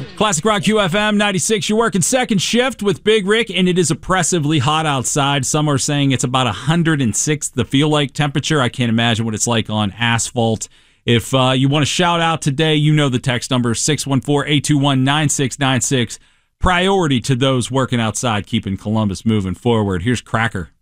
Classic Rock QFM 96. You're working second shift with Big Rick, and it is oppressively hot outside. Some are saying it's about 106, the feel-like temperature. I can't imagine what it's like on asphalt. If you want to shout out today, you know the text number, 614-821-9696. Priority to those working outside, keeping Columbus moving forward. Here's Cracker.